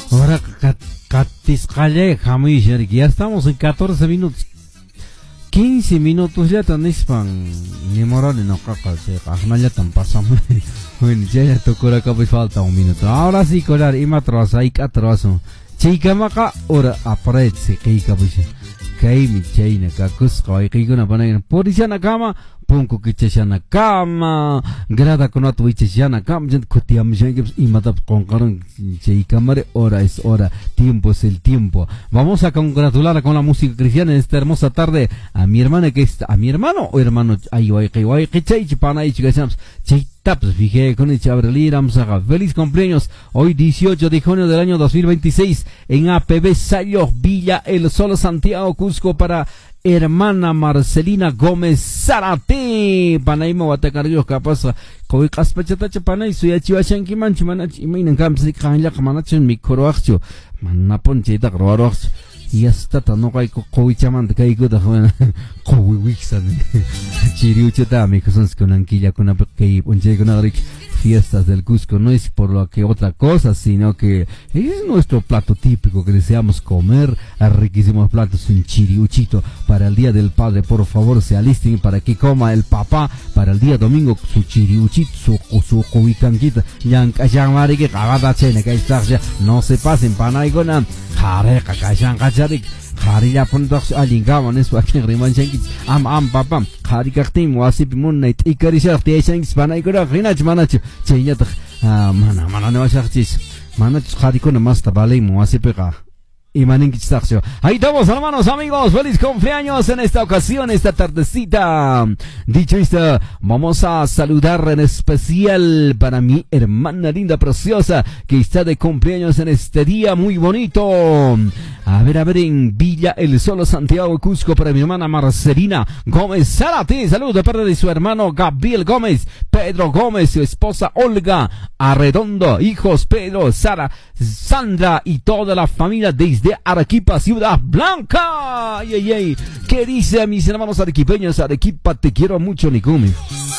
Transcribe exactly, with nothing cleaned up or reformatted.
Ahora, Catiscalle, Jamisher, ya estamos en catorce minutos. quince minutos ya tan ispan. Ni moral ni no caca, se casma ya tan pasamos. Bueno, ya ya tocó la capa y falta un minuto. Ahora sí, colar, y matros, hay catroso. Chica maca, ahora aparece, que hay capuche. Que hay mi chaina, cacusco, hay que una panera. Por eso en la cama. Punko kichashana kama grada con tu kichashana kama gente kutiam jengips y mata con caron che cámara hora es hora tiempo es el tiempo. Vamos a congratular con la música cristiana en esta hermosa tarde a mi hermana que está a mi hermano o hermano ay ay ay ay que che pana y chicas che taps fije con el chabrelí ramsaga feliz cumpleaños hoy dieciocho de junio del año dos mil veintiséis en A P B Sayo Villa El Sol Santiago Cusco para hermana Marcelina Gómez Zárate Panaima Guatacarrios capaz Kowi Caspachatacha Panay Suya Chihuachanki Manchi Manach y Minan Kamsi Kanya Kamanachin Mikoroaxio Manapon Cheta Groarox y hasta no hay Kowi Chaman de Kaiku de Juan Kowi Wixan Chiriucheta Mikosons con Anquilla con Apekei Unche con Arik fiestas del Cusco no es por lo que otra cosa, sino que es nuestro plato típico que deseamos comer, a riquísimos platos, un chiriuchito para el Día del Padre, por favor se alisten para que coma el papá para el día domingo su chiriuchito, su su cubicanquita, no se pasen panaigona, jare kakashan kacharik. Hari ya pun tak alin kawan es pakai riman cengkit am am papam hari kaktim wasip mun night ikari syar tiai cengkit panai kura rina cemana cu cengnya tak mana mana ne wasyak cis mana hari kuna mas tabalai mu wasip ka imanin kistaxio. Ahí estamos hermanos amigos, feliz cumpleaños en esta ocasión, esta tardecita. Dicho esto, vamos a saludar en especial para mi hermana linda preciosa que está de cumpleaños en este día muy bonito. A ver, a ver, en Villa El Sol Santiago Cusco para mi hermana Marcelina Gómez Zárate. Saludos de parte de su hermano Gabriel Gómez, Pedro Gómez, su esposa Olga Arredondo, hijos Pedro, Sara, Sandra y toda la familia desde de Arequipa, Ciudad Blanca. Ay, ay, ay. ¿Qué dice mis hermanos arequipeños? Arequipa, te quiero mucho, Nikumi.